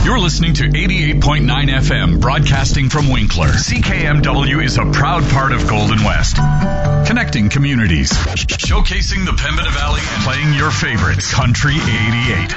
You're listening to 88.9 FM, broadcasting from Winkler. CKMW is a proud part of Golden West. Connecting communities. Showcasing the Pembina Valley and playing your favorites. Country 88.